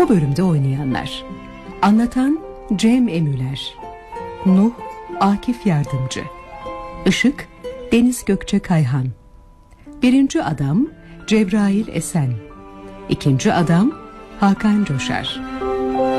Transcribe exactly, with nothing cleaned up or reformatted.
bölümde oynayanlar: Anlatan Cem Emüler, Nuh Akif Yardımcı, Işık Deniz Gökçe Kayhan, Birinci Adam Cebrail Esen, İkinci Adam Hakan Coşar.